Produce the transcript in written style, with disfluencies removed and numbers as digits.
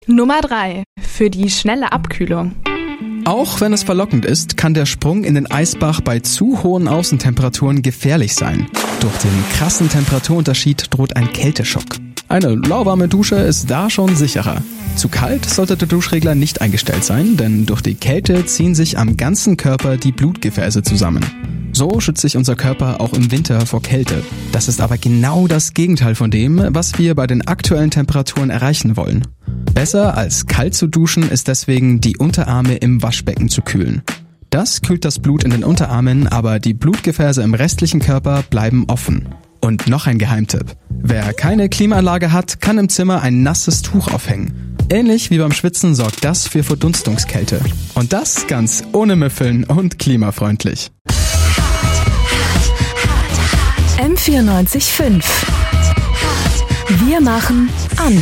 Nummer 3. Für die schnelle Abkühlung. Auch wenn es verlockend ist, kann der Sprung in den Eisbach bei zu hohen Außentemperaturen gefährlich sein. Durch den krassen Temperaturunterschied droht ein Kälteschock. Eine lauwarme Dusche ist da schon sicherer. Zu kalt sollte der Duschregler nicht eingestellt sein, denn durch die Kälte ziehen sich am ganzen Körper die Blutgefäße zusammen. So schützt sich unser Körper auch im Winter vor Kälte. Das ist aber genau das Gegenteil von dem, was wir bei den aktuellen Temperaturen erreichen wollen. Besser als kalt zu duschen ist deswegen, die Unterarme im Waschbecken zu kühlen. Das kühlt das Blut in den Unterarmen, aber die Blutgefäße im restlichen Körper bleiben offen. Und noch ein Geheimtipp. Wer keine Klimaanlage hat, kann im Zimmer ein nasses Tuch aufhängen. Ähnlich wie beim Schwitzen sorgt das für Verdunstungskälte. Und das ganz ohne Müffeln und klimafreundlich. M94.5. Wir machen anders.